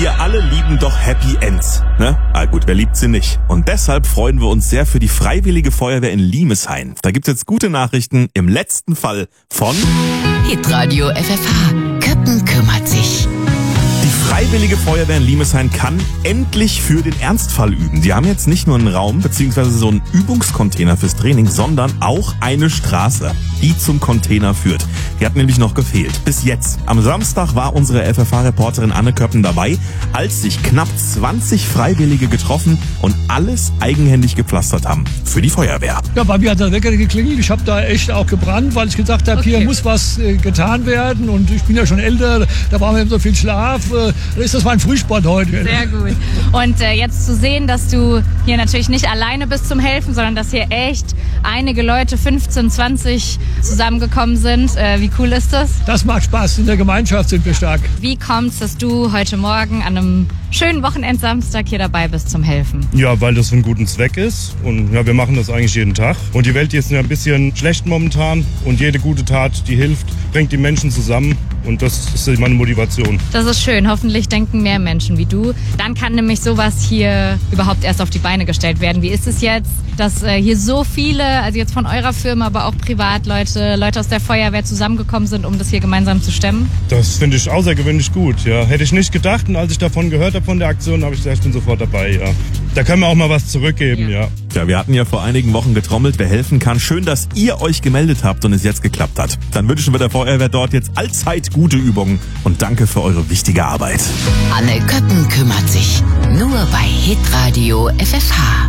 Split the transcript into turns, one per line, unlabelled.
Wir alle lieben doch Happy Ends, ne? Ah gut, wer liebt sie nicht? Und deshalb freuen wir uns sehr für die Freiwillige Feuerwehr in Limeshain. Da gibt's jetzt gute Nachrichten im letzten Fall von
Hitradio FFH. Köppen kümmert sich.
Die Freiwillige Feuerwehr in Limeshain kann endlich für den Ernstfall üben. Die haben jetzt nicht nur einen Raum bzw. so einen Übungscontainer fürs Training, sondern auch eine Straße, die zum Container führt. Die hat nämlich noch gefehlt. Bis jetzt. Am Samstag war unsere FFH-Reporterin Anne Köppen dabei, als sich knapp 20 Freiwillige getroffen und alles eigenhändig gepflastert haben. Für die Feuerwehr.
Ja, bei mir hat der Wecker geklingelt. Ich habe da echt auch gebrannt, weil ich gesagt habe, hier muss was getan werden. Und ich bin ja schon älter, da brauchen wir eben so viel Schlaf. Da ist das mein Frühsport heute.
Sehr gut. Und jetzt zu sehen, dass du hier natürlich nicht alleine bist zum Helfen, sondern dass hier echt einige Leute, 15, 20 zusammengekommen sind. Wie cool ist das?
Das macht Spaß. In der Gemeinschaft sind wir stark.
Wie kommt es, dass du heute Morgen an einem schönen Wochenendsamstag hier dabei bist zum Helfen?
Ja, weil das für einen guten Zweck ist. Und ja, wir machen das eigentlich jeden Tag. Und die Welt hier ist ja ein bisschen schlecht momentan. Und jede gute Tat, die hilft, bringt die Menschen zusammen. Und das ist meine Motivation.
Das ist schön. Hoffentlich denken mehr Menschen wie du. Dann kann nämlich sowas hier überhaupt erst auf die Beine gestellt werden. Wie ist es jetzt, dass hier so viele, also jetzt von eurer Firma, aber auch Privatleute, Leute aus der Feuerwehr zusammengekommen sind, um das hier gemeinsam zu stemmen?
Das finde ich außergewöhnlich gut. Ja. Hätte ich nicht gedacht. Und als ich davon gehört habe, von der Aktion, habe ich gesagt, ich bin sofort dabei. Ja. Da können wir auch mal was zurückgeben. Ja.
Ja, wir hatten ja vor einigen Wochen getrommelt, wer helfen kann. Schön, dass ihr euch gemeldet habt und es jetzt geklappt hat. Dann wünschen wir der Feuerwehr dort jetzt allzeit gute Übungen und danke für eure wichtige Arbeit.
Anne Köppen kümmert sich. Nur bei Hitradio FFH.